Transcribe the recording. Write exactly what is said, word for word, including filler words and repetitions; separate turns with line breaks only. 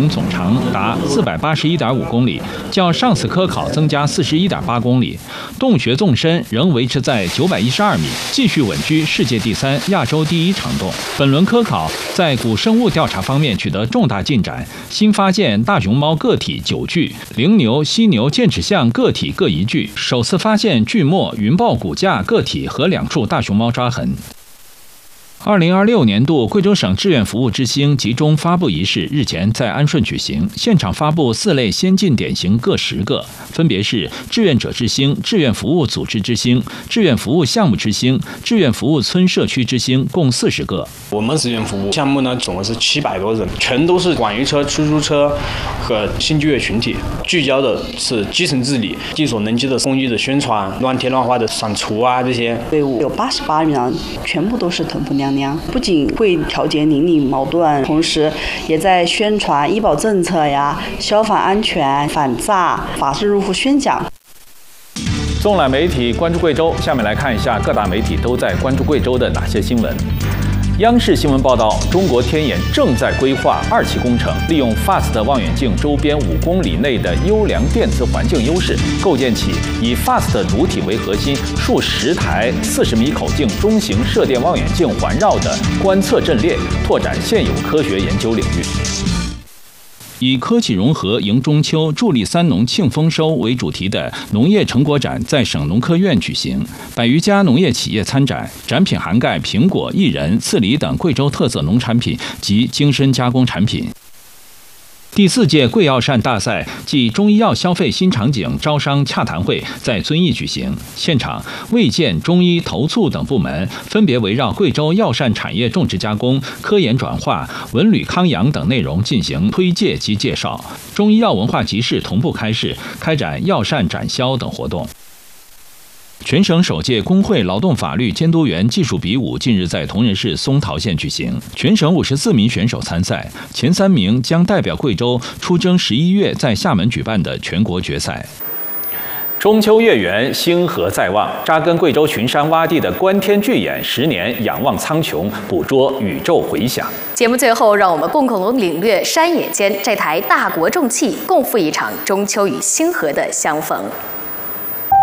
总长达四百八十一点五公里，较上次科考增加四十一点八公里。洞穴纵深仍维持在九百一十二米，继续稳居世界第三、亚洲第一长洞。本轮科考在古生物调查方面取得重大进展，新发现大熊猫个体九具，羚牛、犀牛、剑齿象个体各一具，首次发现巨蟒、云豹骨架个体和两处大熊猫抓痕。二零二六年度贵州省志愿服务之星集中发布仪式日前在安顺举行，现场发布四类先进典型各十个，分别是志愿者之星、志愿服务组织之星、志愿服务项目之星、志愿服务村社区之星，共四十个。
我们志愿服务项目呢，总共是七百多人，全都是管鱼车、出租车和新就业群体，聚焦的是基层治理、力所能及的公益的宣传、乱贴乱画的删除啊这些。
队伍有八十八人，全部都是疼婆娘娘，不仅会调解邻里矛盾，同时也在宣传医保政策呀、消防安全、反诈、法治入户宣讲。
纵览媒体关注贵州，下面来看一下各大媒体都在关注贵州的哪些新闻。央视新闻报道，中国天眼正在规划二期工程，利用 F A S T 望远镜周边五公里内的优良电磁环境优势，构建起以 F A S T 主体为核心、数十台四十米口径中型射电望远镜环绕的观测阵列，拓展现有科学研究领域。以科技融合迎中秋、助力三农庆丰收为主题的农业成果展在省农科院举行，百余家农业企业参展，展品涵盖苹果、薏仁、刺梨等贵州特色农产品及精深加工产品。第四届贵药膳大赛暨中医药消费新场景招商洽谈会在遵义举行，现场卫健、中医、投促等部门分别围绕贵州药膳产业种植加工、科研转化、文旅康养等内容进行推介及介绍。中医药文化集市同步开市，开展药膳展销等活动。全省首届工会劳动法律监督员技术比武近日在铜仁市松桃县举行，全省五十四名选手参赛，前三名将代表贵州出征十一月在厦门举办的全国决赛。中秋月圆，星河在望，扎根贵州群山洼地的观天巨眼，十年仰望苍穹，捕捉宇宙回响。
节目最后，让我们共同领略山野间这台大国重器，共赴一场中秋与星河的相逢。